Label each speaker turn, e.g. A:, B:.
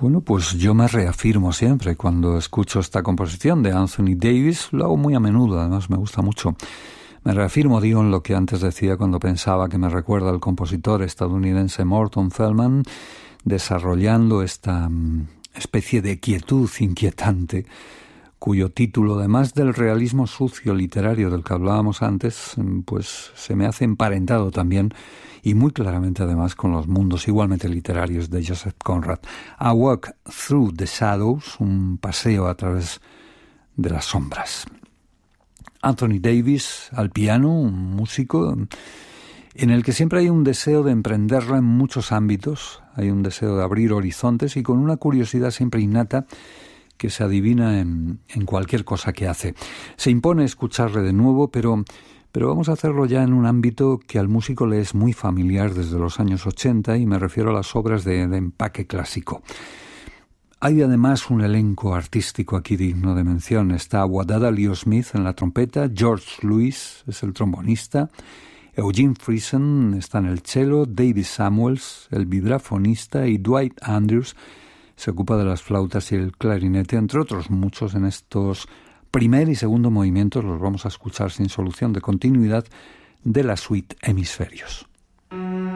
A: Bueno, pues yo me reafirmo siempre cuando escucho esta composición de Anthony Davis. Lo hago muy a menudo, además me gusta mucho. Me reafirmo, digo, en lo que antes decía cuando pensaba que me recuerda al compositor estadounidense Morton Feldman, desarrollando esta especie de quietud inquietante, cuyo título, además del realismo sucio literario del que hablábamos antes, pues se me hace emparentado también, y muy claramente además, con los mundos igualmente literarios de Joseph Conrad. A Walk Through the Shadows, un paseo a través de las sombras. Anthony Davis al piano, un músico en el que siempre hay un deseo de emprenderla en muchos ámbitos, hay un deseo de abrir horizontes y con una curiosidad siempre innata que se adivina en cualquier cosa que hace. Se impone escucharle de nuevo, pero vamos a hacerlo ya en un ámbito que al músico le es muy familiar desde los años 80, y me refiero a las obras de empaque clásico. Hay además un elenco artístico aquí digno de mención. Está Wadada Leo Smith en la trompeta, George Lewis es el trombonista, Eugene Friesen está en el cello, David Samuels, el vibrafonista, y Dwight Andrews se ocupa de las flautas y el clarinete, entre otros muchos. En estos primer y segundo movimientos los vamos a escuchar sin solución de continuidad de la suite Hemisferios.